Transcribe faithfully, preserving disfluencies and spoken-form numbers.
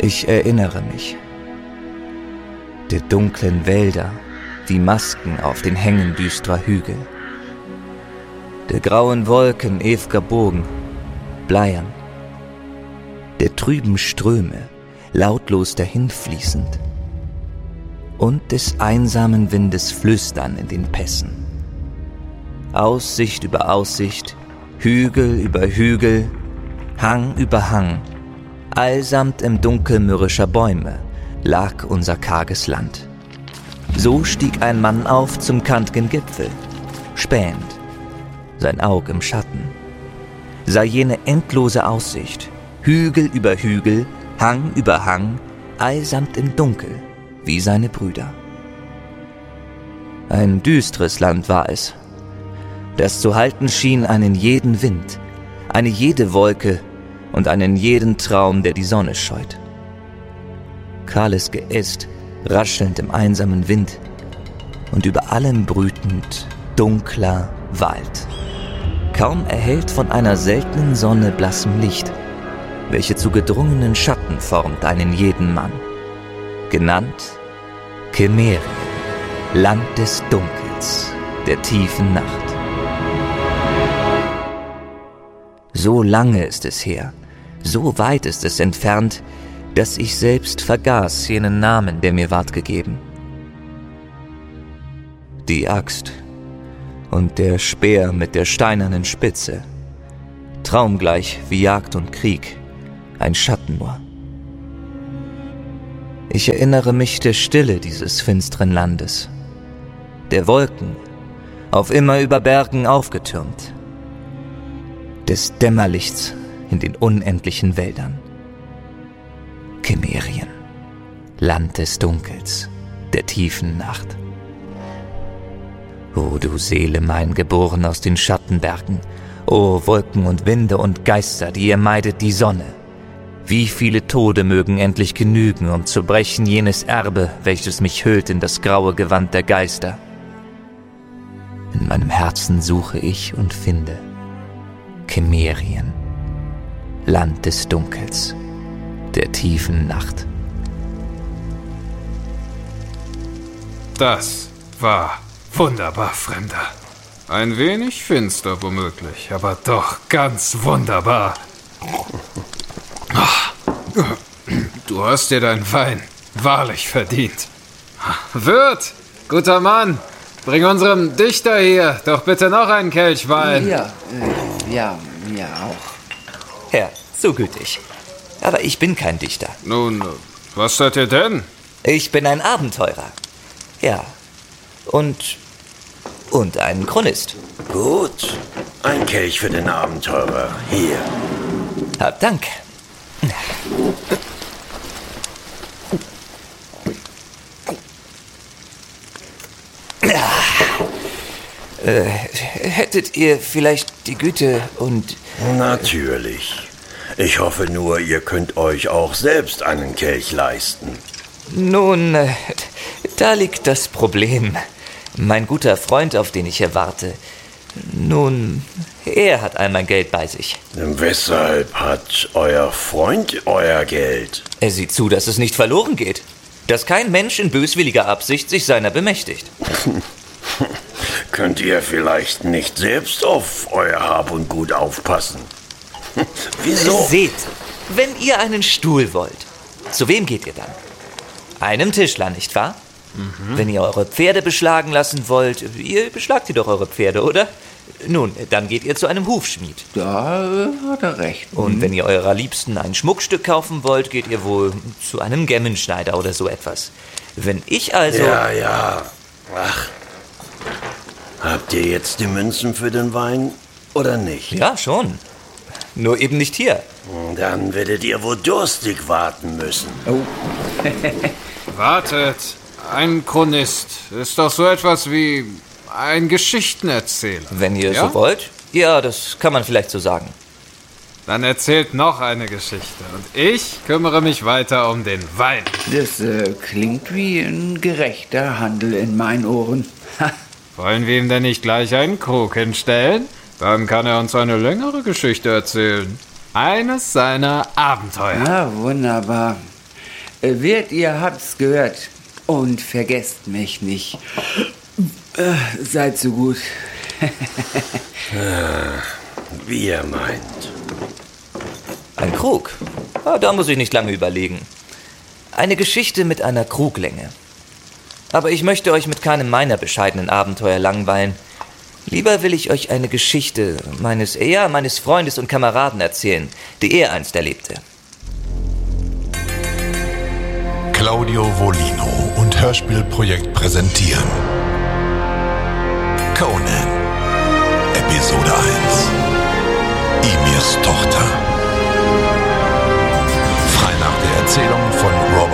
Ich erinnere mich. Die dunklen Wälder, die Masken auf den Hängen düsterer Hügel. Der grauen Wolken ew'ger Bogen, bleiern. Der trüben Ströme, lautlos dahinfließend. Und des einsamen Windes Flüstern in den Pässen. Aussicht über Aussicht, Hügel über Hügel, Hang über Hang, allsamt im Dunkel mürrischer Bäume lag unser karges Land. So stieg ein Mann auf zum kant'gen Gipfel, spähend, sein Aug im Schatten. Sah jene endlose Aussicht, Hügel über Hügel, Hang über Hang, allsamt im Dunkel, wie seine Brüder. Ein düstres Land war es, das zu halten schien einen jeden Wind, eine jede Wolke und einen jeden Traum, der die Sonne scheut. Kahles Geäst, raschelnd im einsamen Wind und über allem brütend dunkler Wald, kaum erhellt von einer seltenen Sonne blassem Licht, welche zu gedrungenen Schatten formt einen jeden Mann, genannt Kemerien, Land des Dunkels, der tiefen Nacht. So lange ist es her, so weit ist es entfernt, dass ich selbst vergaß jenen Namen, der mir ward gegeben. Die Axt und der Speer mit der steinernen Spitze, traumgleich wie Jagd und Krieg, ein Schatten nur. Ich erinnere mich der Stille dieses finsteren Landes, der Wolken, auf immer über Bergen aufgetürmt, des Dämmerlichts in den unendlichen Wäldern. Kemerien, Land des Dunkels, der tiefen Nacht. O du Seele mein, geboren aus den Schattenbergen, o Wolken und Winde und Geister, die ihr meidet die Sonne, wie viele Tode mögen endlich genügen, um zu brechen jenes Erbe, welches mich hüllt in das graue Gewand der Geister. In meinem Herzen suche ich und finde Kemerien, Land des Dunkels, der tiefen Nacht. Das war wunderbar, Fremder. Ein wenig finster womöglich, aber doch ganz wunderbar. Du hast dir deinen Wein wahrlich verdient. Wirt, guter Mann, bring unserem Dichter hier doch bitte noch einen Kelch Wein. Ja, äh, ja, mir auch. Herr, so gütig. Aber ich bin kein Dichter. Nun, was seid ihr denn? Ich bin ein Abenteurer. Ja, und... und ein Chronist. Gut, ein Kelch für den Abenteurer. Hier. Hab Dank. Ja. Äh, hättet ihr vielleicht die Güte und... Natürlich. Ich hoffe nur, ihr könnt euch auch selbst einen Kelch leisten. Nun, äh, da liegt das Problem. Mein guter Freund, auf den ich hier warte, nun, er hat all mein Geld bei sich. Weshalb hat euer Freund euer Geld? Er sieht zu, dass es nicht verloren geht. Dass kein Mensch in böswilliger Absicht sich seiner bemächtigt. Könnt ihr vielleicht nicht selbst auf euer Hab und Gut aufpassen? Wieso? Seht, wenn ihr einen Stuhl wollt, zu wem geht ihr dann? Einem Tischler, nicht wahr? Mhm. Wenn ihr eure Pferde beschlagen lassen wollt, ihr beschlagt ihr doch eure Pferde, oder? Nun, dann geht ihr zu einem Hufschmied. Da äh, hat er recht. Und wenn ihr eurer Liebsten ein Schmuckstück kaufen wollt, geht ihr wohl zu einem Gemmenschneider oder so etwas. Wenn ich also... Ja, ja. Ach. Habt ihr jetzt die Münzen für den Wein oder nicht? Ja, schon. Nur eben nicht hier. Dann werdet ihr wohl durstig warten müssen. Oh. Wartet. Ein Chronist ist doch so etwas wie ein Geschichtenerzähler. Wenn ihr ja? so wollt. Ja, das kann man vielleicht so sagen. Dann erzählt noch eine Geschichte und ich kümmere mich weiter um den Wein. Das äh, klingt wie ein gerechter Handel in meinen Ohren. Wollen wir ihm denn nicht gleich einen Krug hinstellen? Dann kann er uns eine längere Geschichte erzählen. Eines seiner Abenteuer. Ja, wunderbar. Wirt, ihr habt's gehört. Und vergesst mich nicht. Äh, seid so gut. ah, wie er meint. Ein Krug? Ah, da muss ich nicht lange überlegen. Eine Geschichte mit einer Kruglänge. Aber ich möchte euch mit keinem meiner bescheidenen Abenteuer langweilen. Lieber will ich euch eine Geschichte meines, ja, meines Freundes und Kameraden erzählen, die er einst erlebte. Claudio Volino und Hörspielprojekt präsentieren Conan, Episode eins. Emirs Tochter. Frei nach der Erzählung von Robert